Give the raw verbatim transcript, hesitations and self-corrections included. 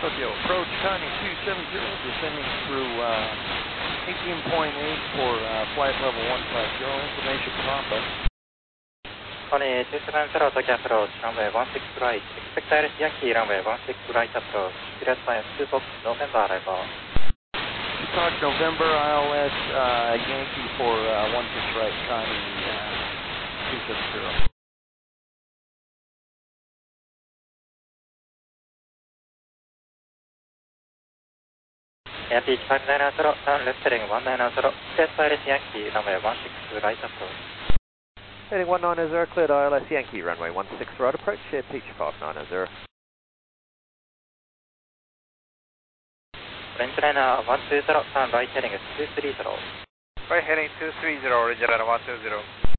Tokyo, approach timing two seven zero, descending through uh, eighteen point eight for uh, flight level one five zero, information Papa. Tony two seven zero, Tokyo approach, runway one six right, expect Iris Yankee, runway one six right approach, Sirius Science two Fox, November arrival. Talk November, I L S uh, Yankee for uh, one six right, timing uh, two seven zero. Yankee five nine zero, turn left heading one nine zero, Sirius Iris Yankee, runway one six right approach. Heading one nine zero, cleared I L S Yankee, runway one six right approach, Air Peach five nine zero. French liner one two zero, turn right heading two three zero. Right heading two three zero, original one two zero.